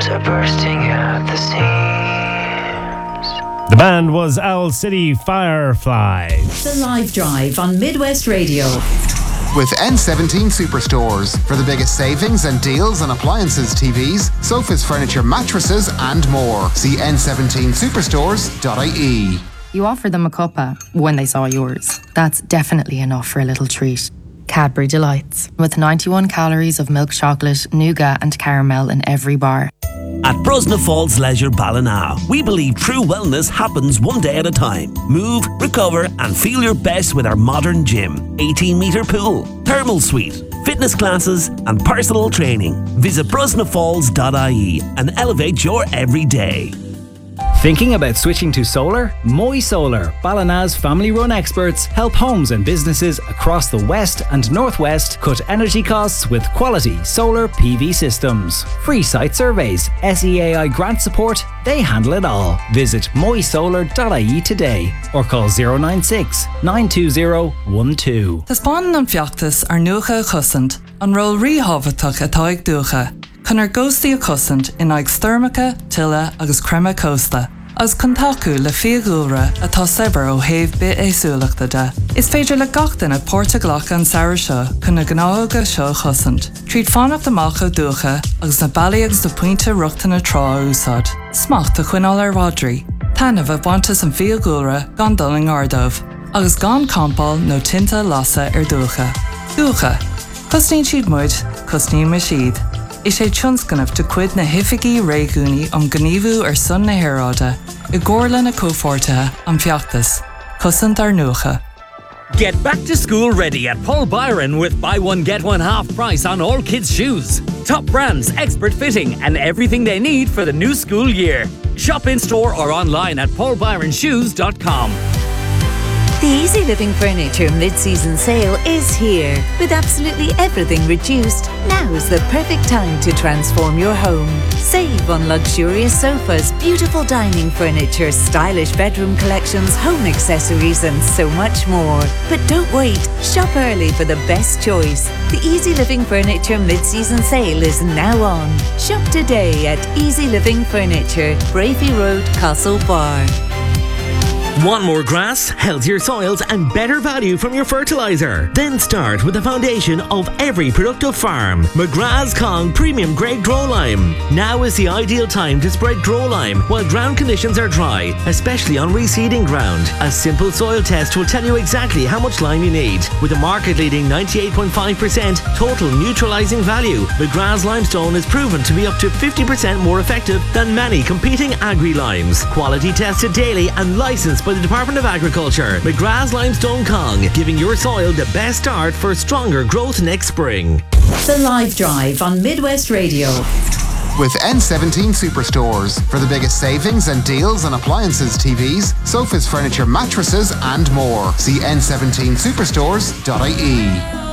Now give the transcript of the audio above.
walls are bursting at the seams. The band was Owl City Fireflies. The Live Drive on Midwest Radio. With N17 Superstores for the biggest savings and deals on appliances, TVs, sofas, furniture, mattresses and more. See n17superstores.ie. You offered them a cuppa when they saw yours. That's definitely enough for a little treat. Cadbury Delights, with 91 calories of milk chocolate, nougat and caramel in every bar. At Brosna Falls Leisure Ballina, we believe true wellness happens one day at a time. Move, recover and feel your best with our modern gym, 18-metre pool, thermal suite, fitness classes and personal training. Visit brosnafalls.ie and elevate your everyday. Thinking about switching to solar? Moy Solar, Ballina's family-run experts, help homes and businesses across the west and northwest cut energy costs with quality solar PV systems. Free site surveys, SEAI grant support, they handle it all. Visit moysolar.ie today or call 096 920 12. Tá spáin an fiachtas ar nuacha a chusant, an rol ríhabhatach atá ag dúcha. Chun ar ghóstaí a chusant in ag styrmacha, tilla agus crema costa. As contacu le fiagúra atá sebar ó héh bit éasúlachta de. Is féidir le gachtain a Portaglach an saoir seo chun na gnága seo chusant. Tríd fánach amach ó dúcha agus na bailíags do puinte ruachta na trá úsad. Smacht a chuinál ar Rodri. Tanamh a bhaintas an fiagúra gan dul an ardómh, agus gan campáil nó tinta lasa ar dúcha. Dúcha. Cosnín siad muid, cosnín me siad. Is sé tionscanmh de cuid na hifigií réigúnaí am gníomhú ar son na hairáide, I gcomharla na cófortathe an fiachtas, cosant ar nuacha. Get back to school ready at Paul Byron with buy one get one half price on all kids' shoes. Top brands, expert fitting and everything they need for the new school year. Shop in store or online at paulbyronshoes.com. The Easy Living Furniture mid-season sale is here. With absolutely everything reduced, now's the perfect time to transform your home. Save on luxurious sofas, beautiful dining furniture, stylish bedroom collections, home accessories and so much more. But don't wait, shop early for the best choice. The Easy Living Furniture mid-season sale is now on. Shop today at Easy Living Furniture, Bravey Road, Castlebar. Want more grass, healthier soils and better value from your fertiliser? Then start with the foundation of every productive farm. McGrath's Kong Premium Grade Grow Lime. Now is the ideal time to spread Grow Lime while ground conditions are dry, especially on reseeding ground. A simple soil test will tell you exactly how much lime you need. With a market-leading 98.5% total neutralising value, McGrath's Limestone is proven to be up to 50% more effective than many competing agri-limes. Quality tested daily and licensed by the Department of Agriculture. McGrath's Limestone Kong, giving your soil the best start for stronger growth next spring. The Live Drive on Midwest Radio. With N17 Superstores for the biggest savings and deals on appliances, TVs, sofas, furniture, mattresses and more. See n17superstores.ie.